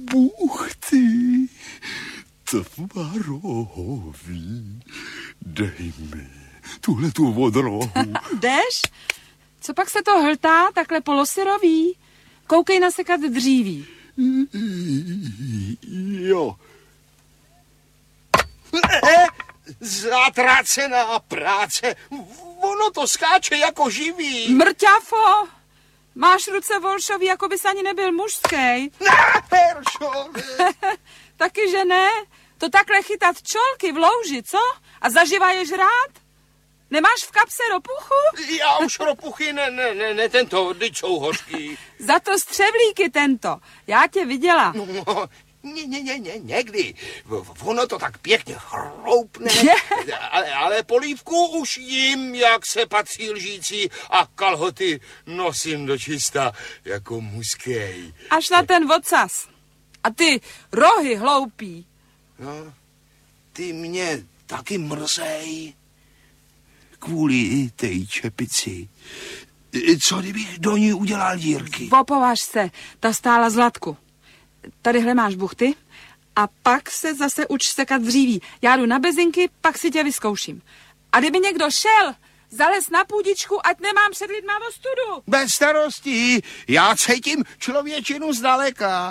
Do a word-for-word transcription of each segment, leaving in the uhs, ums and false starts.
buchty tvarohový. Dej mi tuhle tu vodrohu. Jdeš? Co pak se to hltá, takhle polosyrový? Koukej nasekat dříví. Jo. Zatracená práce. Ono to skáče jako živý. Mrťafo! Máš ruce volšový, jako bys ani nebyl mužský. Ne, Heršo. Taky, že ne? To takhle chytat čolky v louži, co? A zaživa je žrát? Nemáš v kapse ropuchu? Já už ropuchy ne, ne, ne, ne tento, teď jsou hořký. Za to střevlíky tento. Já tě viděla. No, ne, ne, ne, ne, někdy. Ono to tak pěkně chroupne. ale, ale polívku už jim, jak se patří lžící, a kalhoty nosím do čista jako mužský. Až na ten vocas. A ty rohy hloupý. No, ty mě taky mrzej. Kvůli té čepici. Co kdybych do ní udělal dírky? Opovaž se, ta stála Zlatku. Tadyhle máš buchty a pak se zase uč sekat dříví. Já jdu na bezinky, pak si tě vyzkouším. A kdyby někdo šel, zales na půdičku, ať nemám před lidma ostudu. Bez starostí, já cítím člověčinu zdaleka.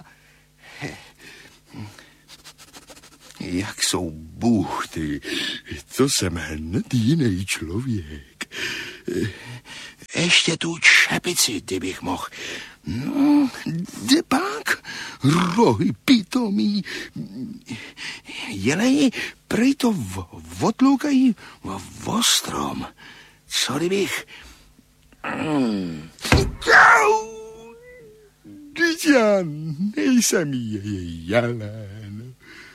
Jak jsou buchty, to jsem hned jiný člověk. Ještě tu čepici, kdybych mohl. No, jde pak, rohy pitomí. Jeleni prej to odloukají v ostrom. Co kdybych... Mm. Já nejsem jelen.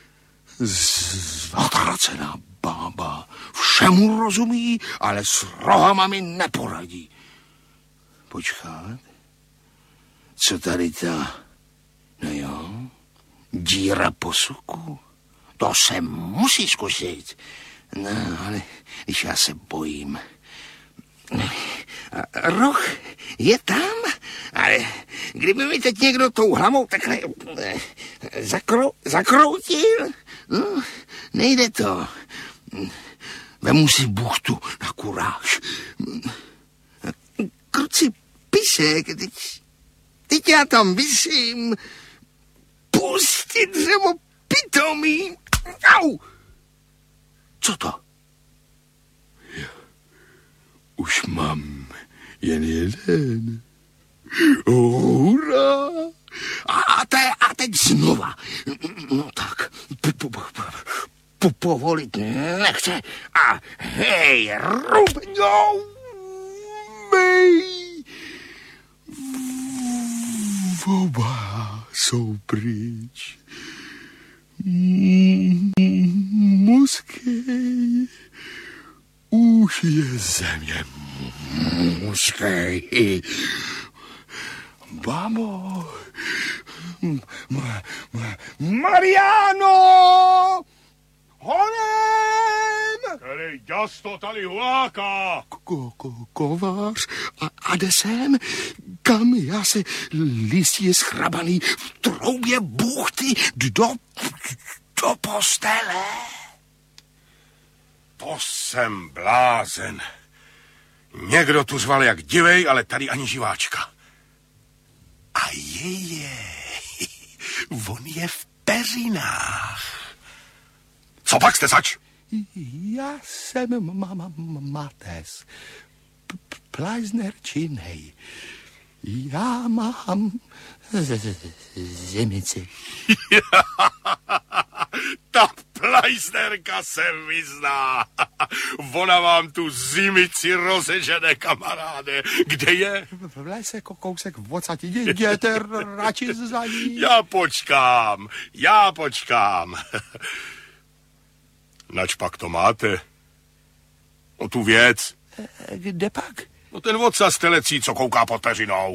Zatracená bába. Všemu rozumí, ale s rohama mi neporadí. Počkat. Co tady ta... No jo, díra po suku. To se musí zkusit. No, ale když já se bojím. Roh je tam, ale kdyby mi teď někdo tou hlavou takhle zakro, zakroutil, no, nejde to. Vemu si buchtu na kuráž. Kruci pisek, teď, teď já tam visím. Pustit dřevo pitomí. Au! Co to? Už mám jen jeden. Hurá! A, te, a teď znova. No tak, po, povolit nechce. A hej, rubňou mej. Oba jsou pryč. Muskej. Už je země mužský. Babo, ma, ma, Mariano! Honem! Který ďas to tady huláká? Ko, ko, kovář a, a jde sem, kam já se listí schrabaný v troubě buchty do, do postele. To jsem blázen. Někdo tu zval jak divej, ale tady ani živáčka. A je, je. On je v peřinách. Co pak jste zač? Já jsem mama Mates. Plajzner činej. Já mám zimici. Ta plajznerka se vyzná. Ona vám tu zimici rozežene, kamaráde. Kde je? V lese kousek odsaď. Jděte radši za ní. Já počkám, já počkám. Nač pak to máte? No tu věc. Kde pak? No ten vodca z telecí, co kouká pod peřinou.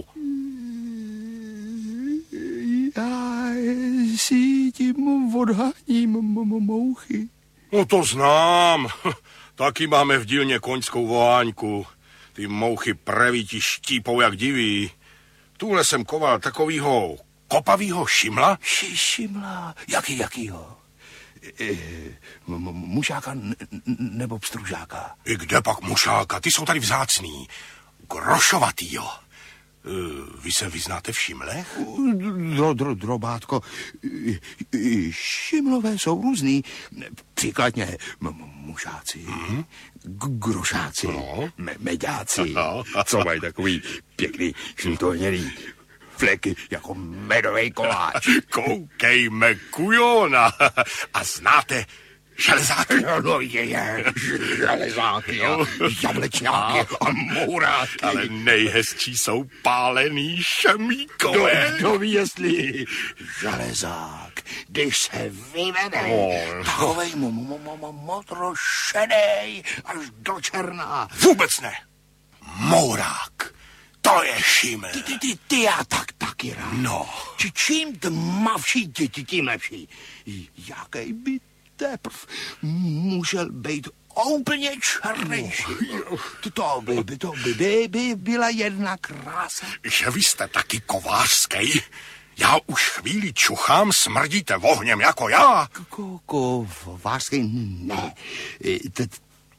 Já si tím odháním mouchy. No to znám. Taky máme v dílně koňskou voháňku. Ty mouchy preví ti štípou jak diví. Tuhle jsem koval takovýho kopavýho šimla? Ši, šimla, jaký, jakýho? E, m- m- mušáka n- n- nebo pstružáka? I kde pak mušáka? Ty jsou tady vzácný. Grošovatýho. E, vy se vyznáte v šimlech? Dro, dro, drobátko, e, e, šimlové jsou různý. Příkladně m- m- mušáci, mm. g- grošáci, no. me- meďáci, no. co mají takový pěkný žlutohnělý fleky jako medovej koláč. Koukejme, kujona. A znáte železáky? No je, je, železáky a jablečňáky a mouráky. Ale nejhezčí jsou pálený šemíkové. Kdo, kdo ví, jestli železák, když se vyvede, Oh. takovej mu, mu, mu, mu modro šedej až do černá. Vůbec ne. Mourák. To je šiml. Ty, ty, ty, ty já tak taky rád. No. Či čím tmavší, ti- ti- tím lepší. Jaký by teprv musel být úplně černejší. To, to, by, by, to by, by, by byla jedna krása. Že vy jste taky kovářský? Já už chvíli čuchám, smrdíte vohněm jako já. Koko, vářský ne. T-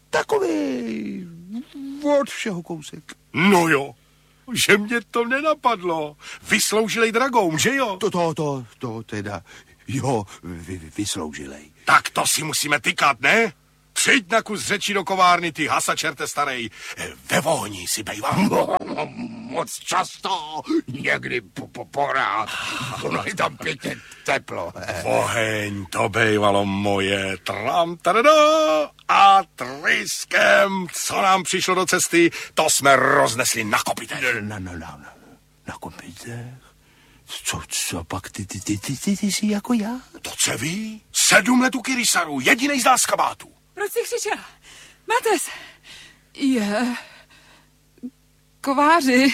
Takový od všeho kousek. No jo, že mě to nenapadlo. Vysloužilej dragoun, že jo? To, to, to, to teda, jo, vy, vy, vysloužilej. Tak to si musíme tykat, ne? Přijď na kus řeči do kovárny, ty hasačerte starej. Ve vohni si bejvám. Moc často, někdy po, po, porád. Ono je tam pěkně teplo. Oheň, to bejvalo moje. Tram, tadada, a tryskem, co nám přišlo do cesty, to jsme roznesli na kopitech. Na, na, na, na, na kopitech? Co, co pak ty, ty, ty, ty, ty, ty jsi jako já? To co ví? Sedm let u Kyrisaru, jedinej z nás kabátu. Proč jsi křičela? Mates! Je... Kováři.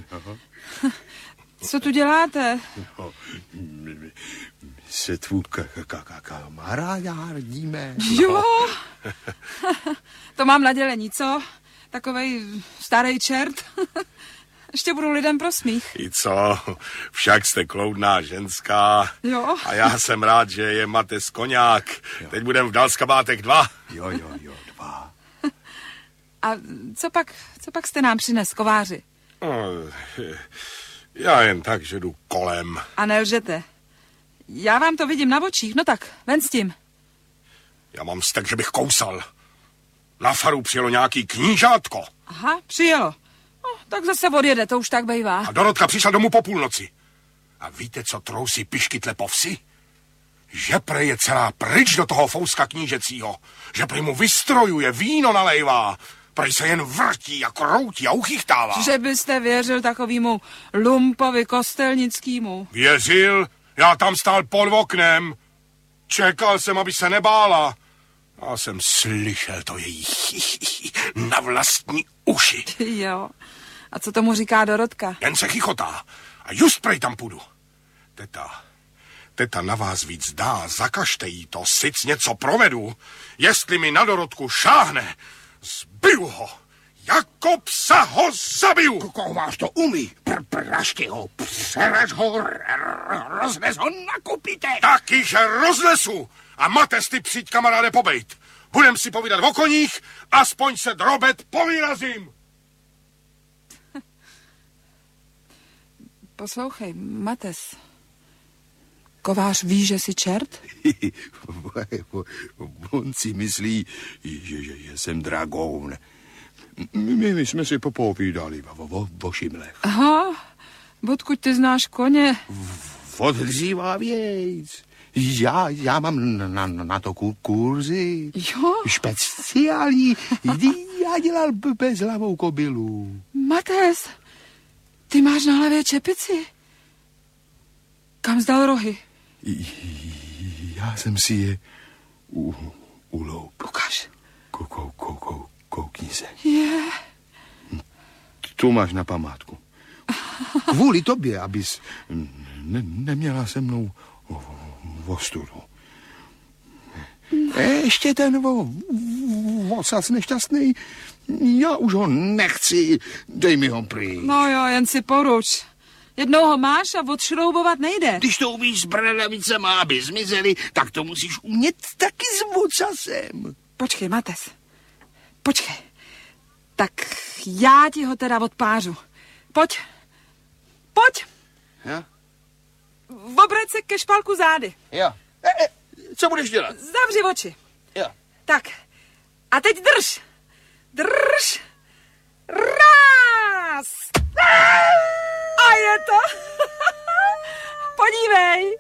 Co tu děláte? No, my, my, my se tvů ka, ka, ka, kamarádíme. Jo! To mám na dělení, co? Takovej starý čert. Ještě budu lidem pro smích. I co? Však jste kloudná ženská. Jo. A já jsem rád, že je Mates koňák. Teď budem v Dalskabátech dva. Jo, jo, jo, dva. A co pak, co pak jste nám přines, kováři? No, já jen tak, že jdu kolem. A nelžete. Já vám to vidím na očích, no tak, ven s tím. Já mám stek, že bych kousal. Na faru přijelo nějaký knížátko. Aha, přijelo. No, tak zase odjede, to už tak bejvá. A Dorotka přišla domů po půlnoci. A víte, co trousí piškytle po vsi? Že prej je celá pryč do toho fouska knížecího. Že prej mu vystrojuje, víno nalejvá. Prej se jen vrtí a kroutí a uchychtává. Že byste věřil takovýmu lumpovi kostelnickýmu. Věřil? Já tam stál pod oknem. Čekal jsem, aby se nebála. Já jsem slyšel to její na vlastní uši. Jo. A co tomu říká Dorotka? Jen se chichotá. A just prej tam půjdu. Teta, teta na vás víc dá, zakažte jí to, sic něco provedu. Jestli mi na Dorotku šáhne, zbiju ho. Jako psa ho zabiju. Kovář to umí. Pr- prašti ho, přeraž ho, r- roznes ho na kopitech. Taky, že roznesu. A Mates, ty přijď, kamaráde, pobejt. Budem si povídat o koních, aspoň se drobet povyrazím. Poslouchej, Mates. Kovář ví, že jsi čert? On si myslí, že, že, že jsem dragoun. My, my jsme si popovídali o, o, o šimlech. Aha, odkud ty znáš koně? Od dříva věc. Já, já mám na, na, na to kur, kurzy. Jo? Speciální. Já dělal b- bezhlavou kobylu. Mates, ty máš na hlavě čepici. Kam zdal rohy? Já jsem si je u, uloup. Ukaž. Kou, kou, kou, kou, koukni se. Je. To máš na památku. Kvůli tobě, abys ne, neměla se mnou ostudu. Ještě ten osac nešťastný, já už ho nechci, dej mi ho prý. No jo, jen si poruč. Jednou ho máš a odšroubovat nejde. Když to umíš s bradavicema, aby zmizely, tak to musíš umět taky s vocasem. Počkej, Mates. Počkej. Tak já ti ho teda odpářu. Pojď. Pojď. Jo? Obrať se ke špalku zády. Jo. E, e, co budeš dělat? Zavři oči. Jo. Tak. A teď drž. Drž. Raz. A je to. Podívej.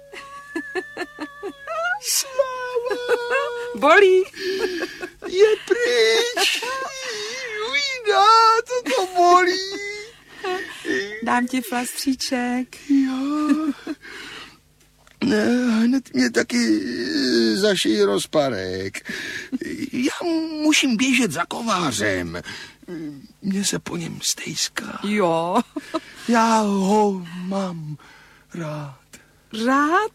Sláva. Bolí. Je pryč. Ujídá, to to bolí. Dám ti flastříček. Jo. Ne, hned mě taky zašij rozparek. Já musím běžet za kovářem. Mně se po něm stejská. Jo. Já ho mám rád. Rád?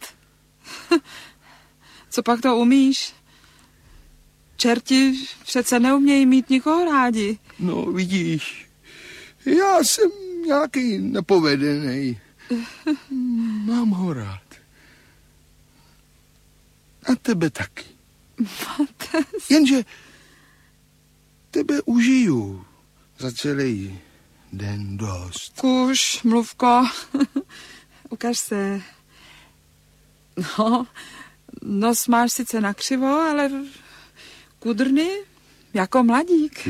Co pak to umíš? Čerti přece neumějí mít nikoho rádi. No, vidíš, já jsem nějaký nepovedený. Mám ho rád. A tebe taky. Mates. Jenže tebe užiju za celý den dost. Kuž, mluvko. Ukaž se. No, nos máš sice nakřivo, ale kudrny jako mladík.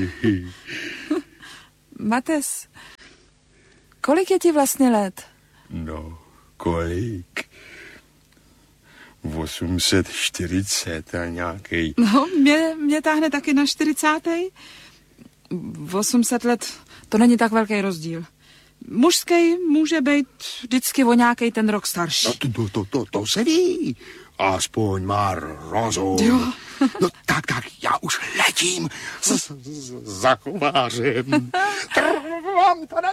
Mates, kolik je ti vlastně let? No, kolik? osm set čtyřicet a nějaký. No, mě, mě táhne taky na čtyřicátej. osm set let, to není tak velký rozdíl. Mužský může být vždycky o nějaký ten rok starší. No, to, to, to, to, to se ví. Aspoň má rozum. Jo. No tak, tak, já už letím z, z, z, za kovářem. Trvám, tada,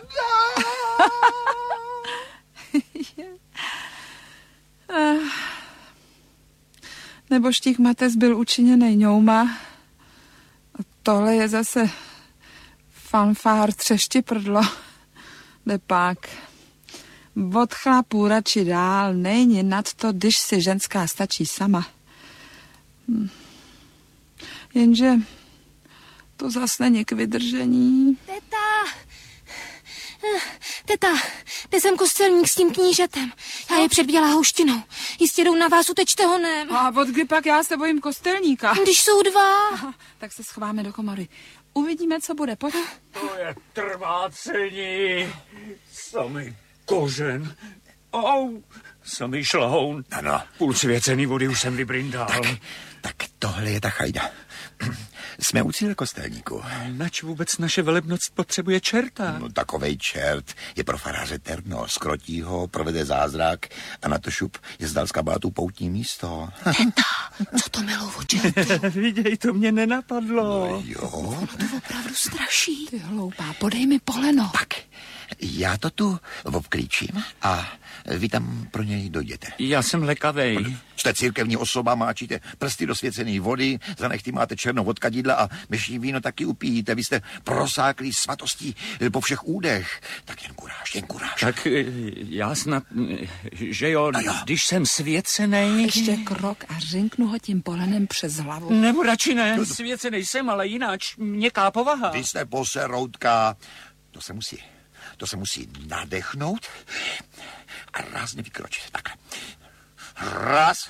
Nebo štík Mates byl učiněnej ňouma. A tohle je zase fanfár třeštiprdlo. Jde pak. Od chlapů radši dál, nejně nad to, když si ženská stačí sama. Hm. Jenže to zas není k vydržení. Teta! Teta, jde sem kostelník s tím knížetem. Já je předběla houštinou. Jistě jdou na vás utečte honem. A od kdy pak já se bojím kostelníka? Když jsou dva. Aha, tak se schováme do komory. Uvidíme, co bude. Pojď. To je trvácení. Samý kořen. Au, samý šlahoun. Ano. Půl svěcený vody už jsem vybrindal. Tak, tak tohle je ta chajda. Jsme u cíle, kostelníku. Nač vůbec naše velebnost potřebuje čerta? No, takovej čert je pro faráře terno. Skrotí ho, provede zázrak a na to šup je zdal z kabátu poutní místo. Teta, co to milou o čertu? Viděj, to mě nenapadlo. No, jo. To opravdu straší. Ty hloupá, podej mi poleno. Tak, já to tu obklíčím a vy tam pro něj dojděte. Já jsem lekavej. Jste církevní osoba, máčíte prsty do svěcené vody, za nechty máte černou od kadidla a myší víno taky upíjíte. Vy jste prosáklí svatostí po všech údech. Tak jen kuráž, jen kuráž. Tak já snad, že jo, No jo. když jsem svěcenej... Ještě krok a řinknu ho tím polenem přes hlavu. Nebo radši ne, svěcenej jsem, ale jináč měkká povaha. Vy jste poseroutka. To se musí, to se musí nadechnout a rázně vykročit. Tak. Raz.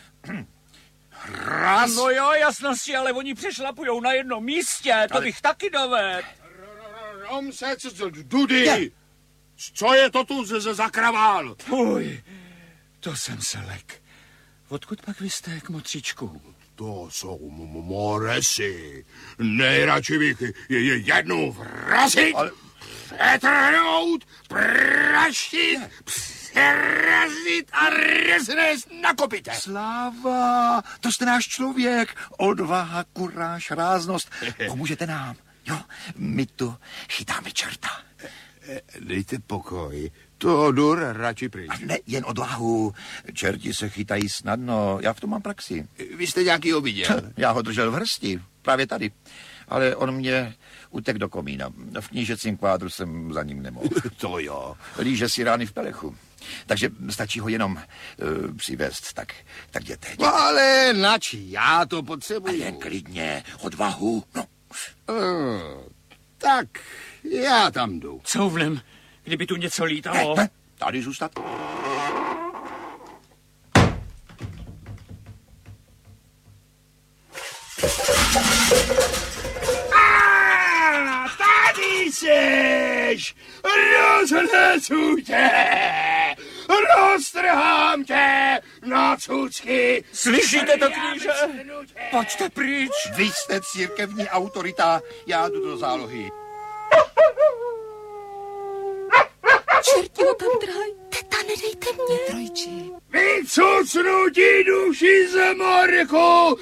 Raz. No jo, jasnosti, ale oni přešlapujou na jednom místě, to Ale- bych taky dovedl. Romse, Dudy, co je to tu z- z- za kravál? Uj, to jsem se lek. Odkud pak vy jste, kmotříčku? To jsou m- moresy. Nejradši bych je, je jednou vrazit, Ale- přetrhnout, praštit, přerazit a reznést na kopite. Sláva, to jste náš člověk. Odvaha, kuráž, ráznost. Pomůžete nám. Jo, my tu chytáme čerta. Dejte pokoj, to jdu radši pryč. A ne, jen odvahu. Čerti se chytají snadno. Já v tom mám praxi. Vy jste nějaký viděl? Já ho držel v hrsti. Právě tady. ale on mě utek do komína. V knížecím kvádru jsem za ním nemohl. To jo. Líže si rány v pelechu. Takže stačí ho jenom uh, přivést, tak, tak jděte. jděte. No ale nači, já to A potřebuji. jen klidně, odvahu, no. Uh, tak, já tam jdu. Couvnem, kdyby tu něco Ne, lítalo. ne, tady zůstat. A tady seš! Rozhledu tě! Roztrhám tě na cucky! Slyšíte to, kníže? Pojďte pryč. Vy jste církevní autorita, já jdu do zálohy. Čerti ho tam drhaj. Teta, nedejte mě. Trojči. Vycucnu ti duši z morku!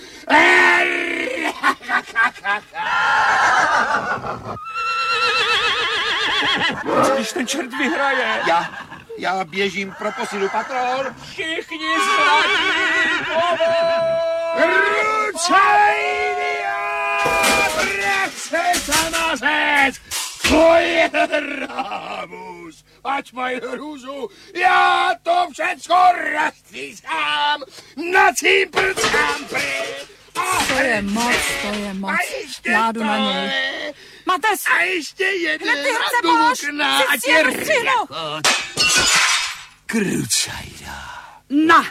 Když ten čert vyhraje. Já, já běžím pro posilu patrol. Všichni zradí. Ručej, praxe zamazec! Tvoje rámus! Ať mají hrůzu, já to všecko rozstřízám! Na címpl pryč! To je moc, to je moc. Já jdu na něj. Mates! A ještě jeden Hned ty hrce na polož! okna a Chci tě si rozstřihnu! Krucajda. Na!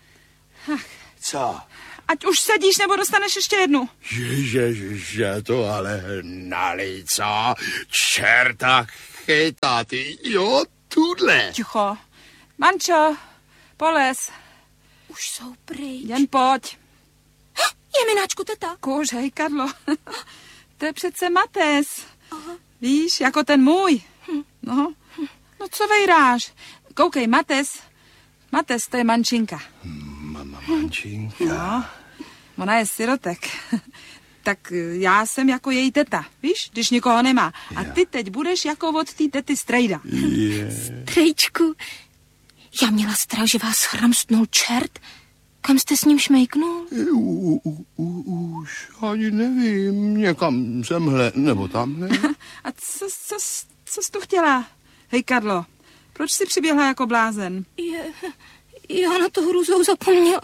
Co? Ať už sedíš, nebo dostaneš ještě jednu. Ježiže, to ale nalej, co? Čerta chytá ty, jo, tudle. Ticho. Mančo, polez. Už jsou pryč. Jen pojď. Je mináčku, teta. Kouřej, Karlo. To je přece Mates. Víš, jako ten můj. No, no co vejráš? Koukej, Mates. Mates, to je mančinka. Mama mančinka. No, ona je sirotek. Tak já jsem jako její teta, víš, když nikoho nemá. A ty teď budeš jako od té tety strejda. Trejčku, já měla strach, že vás chramstnul čert. Kam jste s ním šmejknul? U, u, u, už ani nevím, někam semhle nebo tamhle. A co, co, co jsi tu chtěla? Hej, Karlo, proč jsi přiběhla jako blázen? Je, já na to hrůzou zapomněla.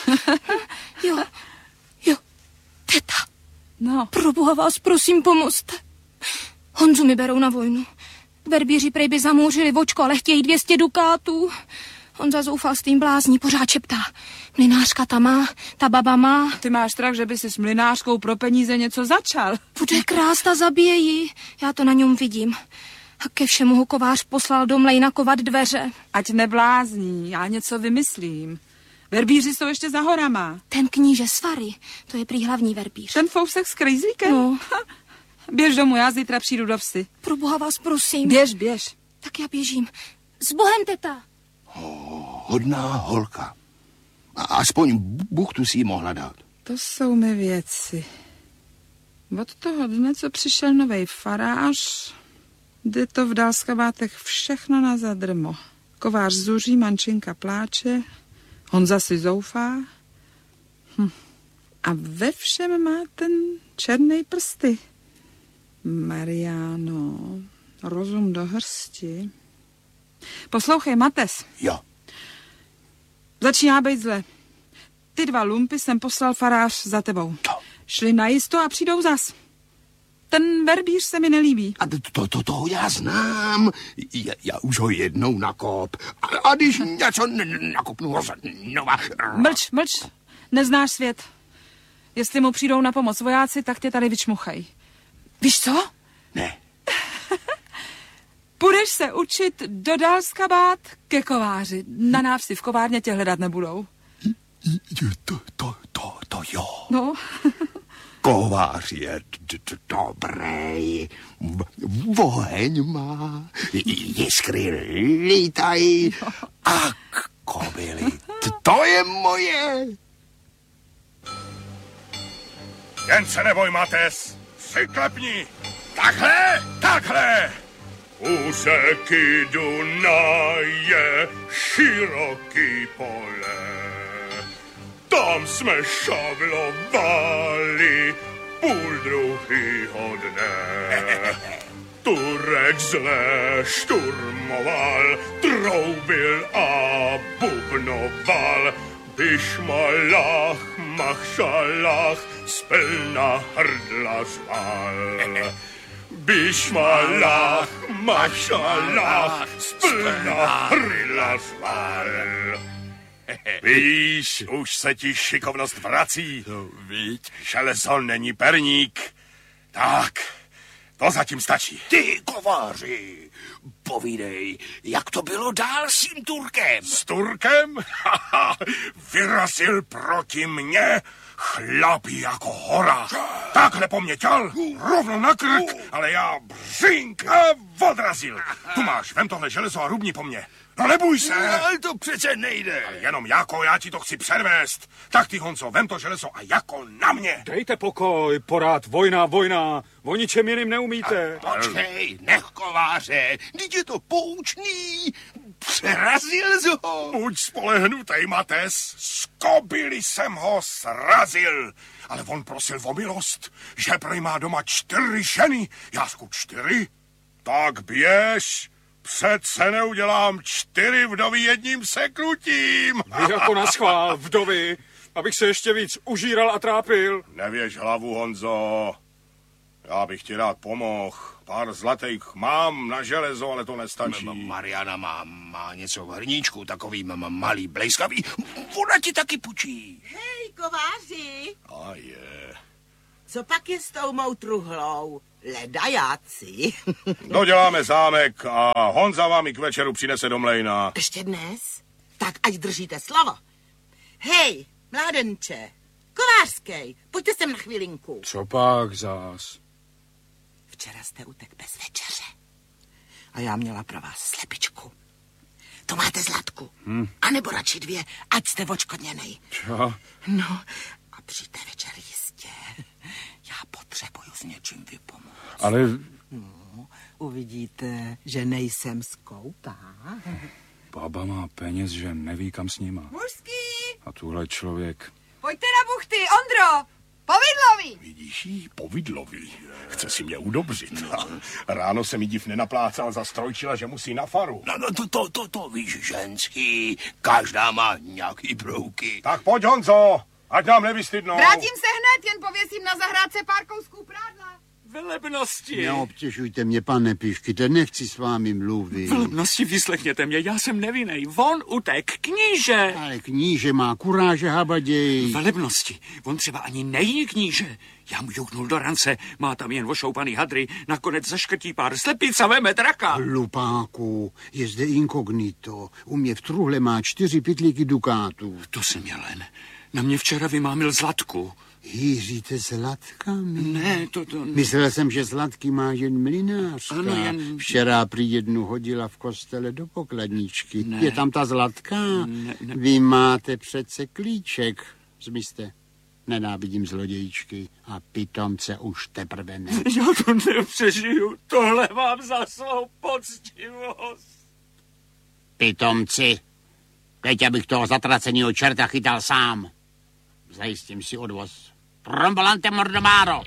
Jo, jo, teta, No, proboha vás prosím pomozte. Honzu mi berou na vojnu. Verbíři prej by zamouřili vočko, ale chtějí dvě stě dukátů. Honza zoufal s tím blázní, pořád šeptá. Mlynářka ta má, ta baba má. ty máš strach, že by si s mlynářkou pro peníze něco začal. Bude krást a zabije ji. Já to na něm vidím. A ke všemu ho kovář poslal do Mlejna kovat dveře. Ať neblázní, já něco vymyslím. Verbíři jsou ještě za horama. Ten kníže Svary, to je prý hlavní verbíř. Ten fousek s krejzlíkem? No. Běž domů, já zítra přijdu do vsi. Pro boha vás prosím. Běž, běž. Tak já běžím. S Bohem, teta. Hodná holka. A aspoň buchtu si jí mohla dát. To jsou mi věci. Od toho dne, co přišel novej farář, jde to v Dalskabátech všechno na zadrmo. Kovář zuří, mančinka pláče, Honza si zoufá. Hm. A ve všem má ten černý prsty. Mariano, rozum do hrsti. Poslouchej, Mates, Jo. začíná být zle. Ty dva lumpy jsem poslal farář za tebou. To. Šli najisto a přijdou zas. Ten verbíř se mi nelíbí. A to, to, to toho já znám. Já, já už ho jednou nakop. A, a když něco n- nakopnu ho znova. Mlč, mlč, neznáš svět. Jestli mu přijdou na pomoc vojáci, tak tě tady vyčmuchají. Víš co? Ne. Půjdeš se učit do Dalskabát ke kováři. Na návsi v kovárně tě hledat nebudou. To, to, to, to jo. No, Kovář je d- d- dobrý. V- Oheň má. Jiskry lítají. A k- kobily. T- To je moje. Jen se neboj, Mates. Přiklepni. Takhle, takhle. Úseky Dunaje, široký pole. Tam jsme šavlovali půl druhýho dne. Turek zle šturmoval, troubil a bubnoval. Bišmalach, machšalach, splna hrdla řval. Bišmalach, machšalach, splna hrdla řval. Víš, už se ti šikovnost vrací. Víš, železo není perník. Tak, to zatím stačí. Ty, kováři, povídej, jak to bylo dál s tím Turkem? S Turkem? Haha, vyrazil proti mně chlapí jako hora. Takhle po mně těl, rovnou na krk, ale já břink a odrazil. Tu máš, vem tohle železo a rubni po mně. No neboj se. No, ale to přece nejde. Ale jenom jako já ti to chci předvést. Tak ty, Honzo, vem to železo a jako na mě. Dejte pokoj, porád, vojna, vojna. O ničem jiným neumíte. Počkej, nech kováře, teď je to poučný. Přerazil jsi ho. Buď spolehnutej, Mates. Z kobily jsem ho srazil. Ale on prosil o milost, že prej má doma čtyři ženy. Jásku, čtyři? Tak běž. Přece neudělám čtyři vdovy jedním seknutím. Vy jako na schvál, vdovy, abych se ještě víc užíral a trápil. Nevěž hlavu, Honzo. Já bych ti rád pomohl. Pár zlatých mám na železo, ale to nestačí. Mariana má, má něco v hrníčku, takový m- malý, blejskavý. Ona ti taky půjčí. Hej, kováři, A je. co pak je s tou mou truhlou? Ledajáci. Doděláme zámek a Honza vám i k večeru přinese do mlejna. Ještě dnes? Tak ať držíte slovo. Hej, mládenče, kovářskej, pojďte sem na chvilinku. Co pak zás? Včera jste utek bez večeře. A já měla pro vás slepičku. To máte zlatku. Hmm. A nebo radši dvě, ať jste očkodněnej. Čo? No, a při té večer jistě. Já potřebuju s něčím vypomoct. Ale... No, uvidíte, že nejsem skoupá. Baba má peněz, že neví, kam s nima. Mužský, A tuhle člověk... pojďte na buchty, Ondro, povidlovi. Vidíš jí, povidlový. Chce si mě udobřit. Ráno se mi div nenaplácal, zastrojčila, že musí na faru. No, no to, to, to, to víš, ženský. Každá má nějaký brouky. Tak pojď, Honzo, ať nám nevystydnou. Vrátím se hned, jen pověsím na zahrádce pár kousků prádla. Velebnosti. Neobtěžujte mě, pane Piškyte, nechci s vámi mluvit. Velebnosti, vyslechněte mě, já jsem nevinnej. Von utek, kníže. Ale kníže má kuráže, habaděj. Velebnosti, on třeba ani nejí kníže. Já mu jouknul do rance, má tam jen ošoupaný hadry, nakonec zaškrtí pár slepic a veme draka. Hlupáku, je zde inkognito. U mě v truhle má čtyři pytlíky dukátů. To jsem měl jen. Na mě včera vymámil Zlatku. Hýříte zlatkami? Ne, to to... Myslel jsem, že zlatky má jen mlynářka. Ano, jen... Včera prý jednu hodila v kostele do pokladničky. Ne. Je tam ta zlatka? Ne, ne. Vy máte přece klíček. Zmizte. Nenávidím zlodějčky a pitomce už teprve ne. Já to nepřežiju, tohle mám za svou poctivost. Pitomci, teď abych toho zatraceného čerta chytal sám. Zajistím si odvoz. Trombolante mordomaro.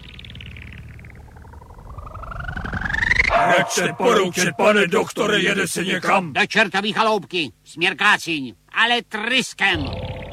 Nechte poroučet, pane doktore, jede se někam. Do čertový chaloupky, směr Kácíň, ale tryskem.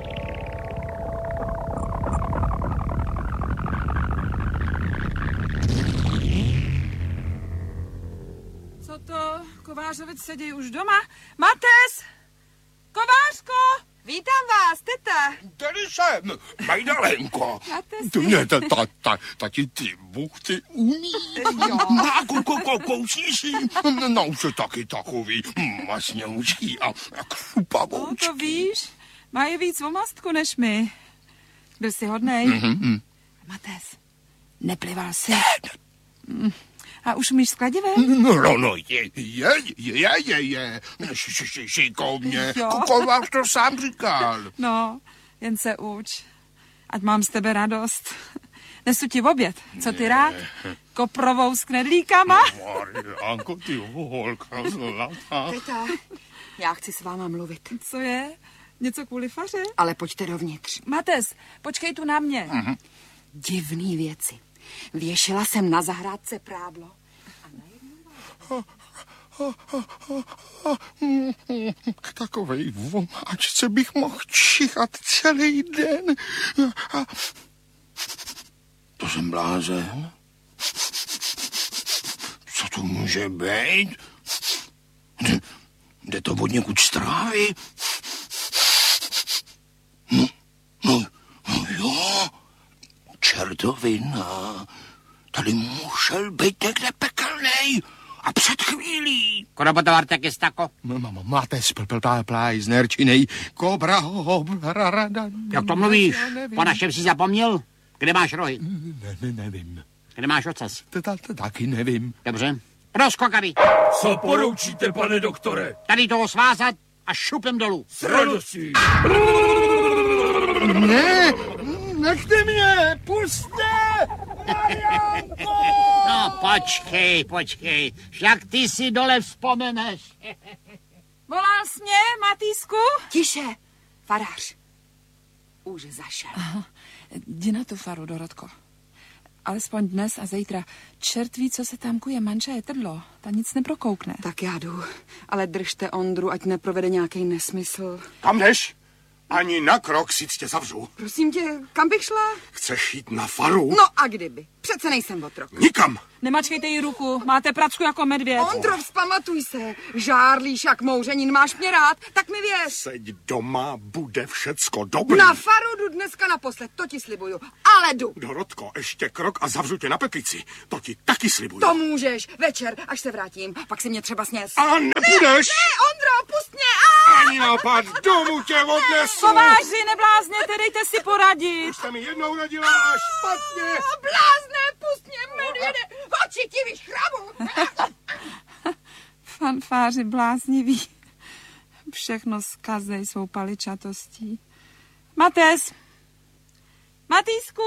Co to, kovářovic sedí už doma? Mates! Kovářko! Vítám vás, teta. Tady jsem, Majdalenko. Máte si? Tu ne, ta, ta, ta, tati ty buchty umí. Jo. Má ko, ko, ko, kousíš jí? No už je taky takový masňoučký a, a No křupavoučký. to víš, mají víc omastku než my. Byl jsi hodnej. Mm-hmm. Mates, neplival jsi. Mm. A už umíš skladivě? No, no, no, je, je, je, je, je, Š- š- š- šikovně, Jo. kovář to sám říkal. No, jen se uč. Ať mám z tebe radost. Nesu ti oběd. Co ty rád? Koprovou s knedlíkama? Mariánko, ty holka zlatá. Teta, já chci s váma mluvit. Co je? Něco kvůli faře? Ale pojďte dovnitř. Mates, počkej tu na mě. Divný věci. Věšela jsem na zahrádce prádlo. K takovej vomáčce bych mohl čichat celý den. A... To jsem blázen. Co to může být? Jde, jde to od někud z trávy? No, no, no jo, čertovina. Tady musel být někde pekelnej. A před chvílí. Korobotovar taky stako. Máte splplá z nerčinej. Kobra, hobra, rada. Jak to mluvíš? Po našem si zapomněl? Kde máš rohy? Ne, ne, nevím. Kde máš ocas? Taky nevím. Dobře. Proskokavy. Co poroučíte, pane doktore? Tady toho svázat a šupem dolů. S radostí. Ne, nechte mě, puste! No, počkej, počkej. Jak ty si dole vzpomeneš? Volal jsi mě, Matýsku? Tiše, farář. Už zašel. Aha. Jdi na tu faru, Dorotko. Alespoň dnes a zítra. Čert ví, co se tam kuje, manža je trdlo. Ta nic neprokoukne. Tak já jdu, ale držte Ondru, ať neprovede nějaký nesmysl. Kam jdeš? Ani na krok si tě zavřu. Prosím tě, kam bych šla? Chceš jít na faru? No a kdyby? Přece nejsem otrok. Nikam. Nemačkejte jí ruku, máte pracku jako medvěd. Ondro, vzpamatuj se. Žárlíš jak mouřenin, máš mě rád, tak mi věř. Seď doma, bude všecko dobrý. Na faru jdu dneska naposled, to ti slibuju. Ale jdu. Dorotko, ještě krok a zavřu tě na peklici. To ti taky slibuju. To můžeš. Večer, až se vrátím, pak si mě třeba sněz. A nepůjdeš? Ne, ne, Ondro, pust mě. A! Ani nápad, domů tě odnesu. Kováři, neblázněte, dejte si poradit. Už jste mi jednou radila a špatně. A blázne, pust mě, medvěde. Oči ti vyškrabu. Fanfáři blázniví. Všechno zkazej svou paličatostí. Mates! Matýsku!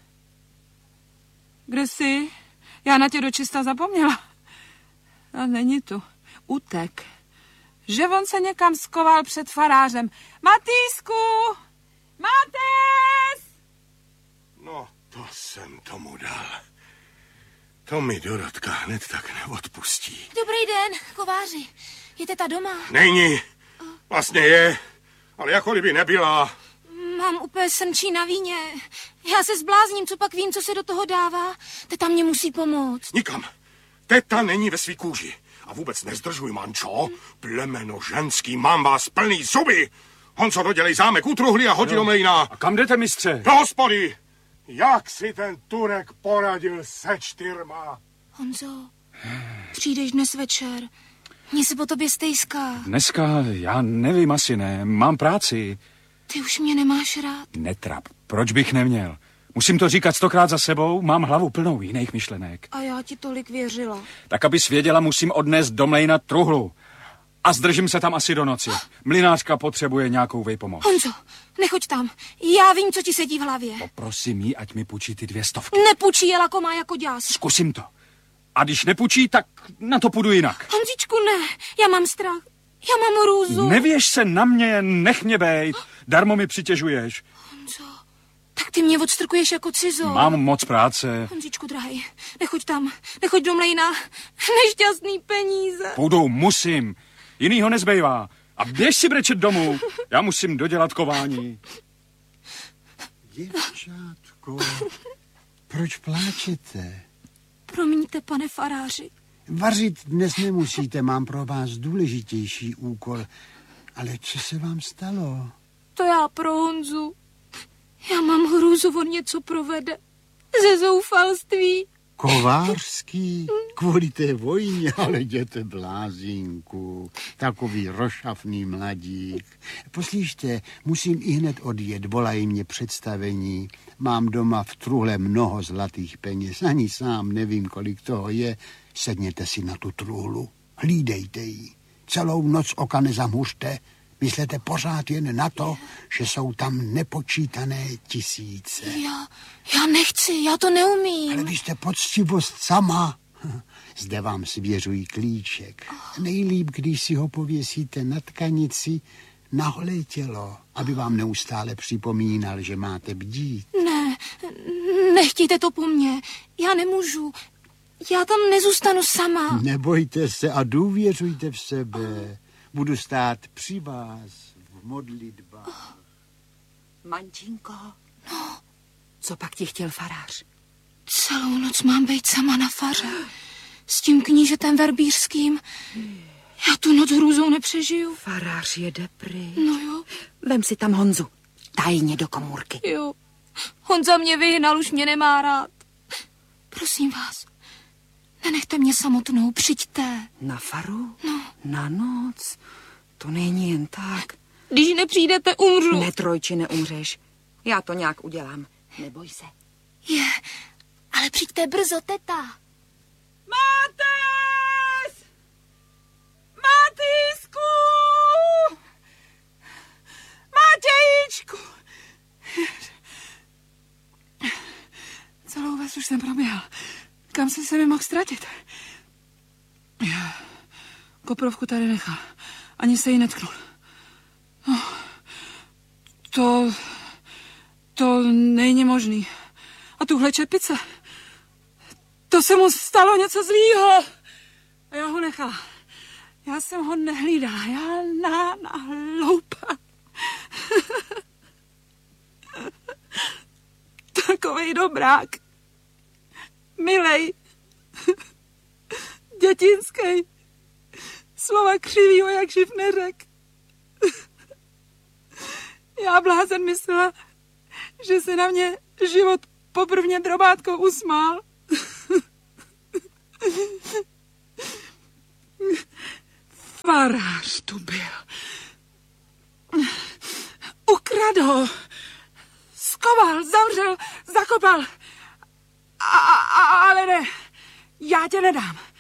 Kde jsi? Já na tě dočista zapomněla. A není tu. Utek. Že on se někam skoval před farářem. Matýsku! Mates! No, to jsem tomu dal. To mi Dorotka hned tak neodpustí. Dobrý den, kováři. Je teta doma? Není. Vlastně je, ale jako kdyby nebyla. Mám úplně srnčí na víně. Já se zblázním, co pak vím, co se do toho dává. Teta mě musí pomoct. Nikam. Teta není ve svý kůži. A vůbec nezdržuj, mančo. Plemeno ženský, mám vás plný zuby. Honco, dodělej zámek u truhly a hodí do mlejna. A kam jdete, mistře? Do hospody. Jak si ten Turek poradil se čtyřma? Honzo, přijdeš dnes večer. Mně se po tobě stejská. Dneska, já nevím, asi ne. Mám práci. Ty už mě nemáš rád. Netrap. Proč bych neměl? Musím to říkat stokrát za sebou, mám hlavu plnou jiných myšlenek. A já ti tolik věřila. Tak abys věděla, musím odnést do mlejna truhlu. A zdržím se tam asi do noci. Mlynářka potřebuje nějakou vejpomoc. Honzo, nechoď tam. Já vím, co ti sedí v hlavě. Poprosím jí, ať mi půjčí ty dvě stovky. Nepůjčí, je lakomá jako děs. Zkusím to. A když nepůjčí, tak na to půjdu jinak. Honzičku, ne. Já mám strach. Já mám hrůzu. Nevěž se na mě, nech mě bejt. Darmo mi přitěžuješ. Honzo, tak ty mě odstrkuješ jako cizo. Mám moc práce. Honzičku, drahý, nechoď tam. Nechoď do mlejna. Nešťastný peníze. Půjdu, musím. Jinýho nezbývá. A běž si brečet domů. Já musím dodělat kování. Děvčátko, proč pláčete? Promiňte, pane faráři. Vařit dnes nemusíte, mám pro vás důležitější úkol. Ale co se vám stalo? To já pro Honzu. Já mám hrůzu, on něco provede. Ze zoufalství. Kovářský? Kvůli té vojně, ale jděte blázinku. Takový rošafný mladík. Poslyšte, musím i hned odjet, volají mě představení. Mám doma v truhle mnoho zlatých peněz, ani sám nevím, kolik toho je. Sedněte si na tu truhlu, hlídejte ji. Celou noc oka nezamhuřte. Myslete pořád jen na to, že jsou tam nepočítané tisíce. Já, já nechci, já to neumím. Ale vy jste poctivost sama. Zde vám svěřují klíček. Nejlíp, když si ho pověsíte na tkanici na holé tělo, aby vám neustále připomínal, že máte bdít. Ne, Nechtějte to po mně. Já nemůžu. Já tam nezůstanu sama. Nebojte se a důvěřujte v sebe. Budu stát při vás v modlitbách. Mančinko, no. Co pak ti chtěl farář? Celou noc mám být sama na faře. S tím knížetem verbířským. Já tu noc hrůzou nepřežiju. Farář jede pryč. No jo. Vem si tam Honzu. Tajně do komůrky. Jo. Honza mě vyhnal, už mě nemá rád. Prosím vás, nenechte mě samotnou, přijďte. Na faru? No. Na noc? To není jen tak. Když nepřijdete, umřu. Ne, trojči, neumřeš. Já to nějak udělám. Neboj se. Je, ale přijďte brzo, teta. Mátes! Matýsku! Matějíčku! Celou ves už jsem proběhl. Kam jsem se mi mohl ztratit? Koprovku tady nechal. Ani se jí netknul. No, to... To není možný. A tuhle čepice... To se mu stalo něco zlýho. A já ho nechal. Já jsem ho nehlídala. Já na, na hloupa. Takovej dobrák. Milej. Dětinský. Slova křivýho, jak živ neřek. Já blázen myslela, že se na mě život poprvně drobátkou usmál. Farář tu byl. Ukradl ho. Skoval, zavřel, zakopal. A, a, ale ne, já tě nedám.